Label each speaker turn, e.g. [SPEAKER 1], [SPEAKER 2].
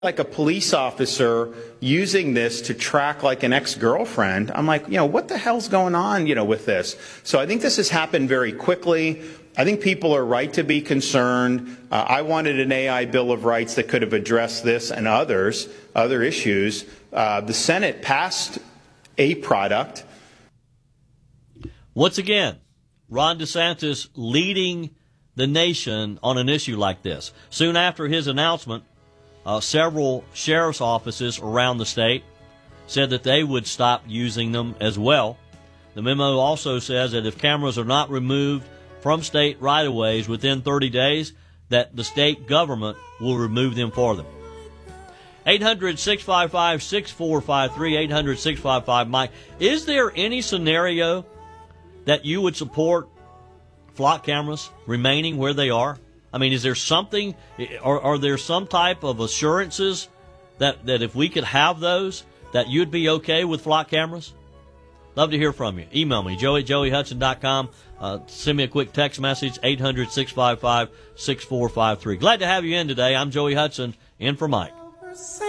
[SPEAKER 1] like a police officer using this to track like an ex-girlfriend. I'm like, what the hell's going on, with this? So I think this has happened very quickly. I think people are right to be concerned. I wanted an AI Bill of Rights that could have addressed this and other issues. The Senate passed a product.
[SPEAKER 2] Once again, Ron DeSantis leading the nation on an issue like this. Soon after his announcement, several sheriff's offices around the state said that they would stop using them as well. The memo also says that if cameras are not removed from state right-of-ways within 30 days, that the state government will remove them for them. 800-655-6453, 800-655-MIKE. Is there any scenario that you would support flock cameras remaining where they are? I mean, is there something, are there some type of assurances that if we could have those, that you'd be okay with flock cameras? Love to hear from you. Email me, joey@joeyhudson.com. Send me a quick text message, 800-655-6453. Glad to have you in today. I'm Joey Hudson, in for Mike.